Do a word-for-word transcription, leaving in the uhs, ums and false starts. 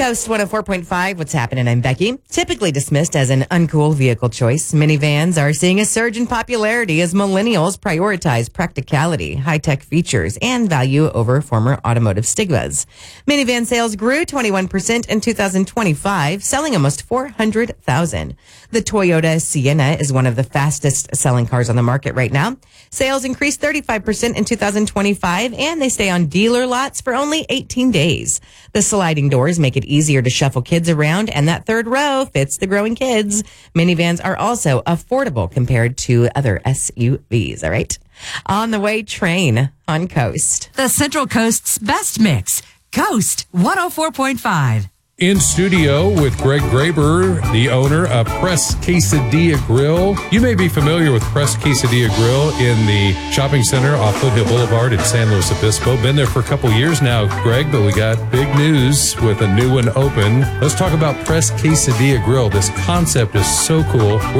Coast one oh four point five, what's happening? I'm Becky. Typically dismissed as an uncool vehicle choice, minivans are seeing a surge in popularity as millennials prioritize practicality, high-tech features, and value over former automotive stigmas. Minivan sales grew twenty-one percent in two thousand twenty-five, selling almost four hundred thousand. The Toyota Sienna is one of the fastest-selling cars on the market right now. Sales increased thirty-five percent in two thousand twenty-five, and they stay on dealer lots for only eighteen days. The sliding doors make it easier to shuffle kids around, and that third row fits the growing kids. Minivans are also affordable compared to other S U Vs, all right? On the way, train on Coast. The Central Coast's best mix. Coast one oh four point five. In studio with Greg Graber, the owner of Press Quesadilla Grill. You may be familiar with Press Quesadilla Grill in the shopping center off Foothill Boulevard in San Luis Obispo. Been there for a couple years now, Greg, but we got big news with a new one open. Let's talk about Press Quesadilla Grill. This concept is so cool.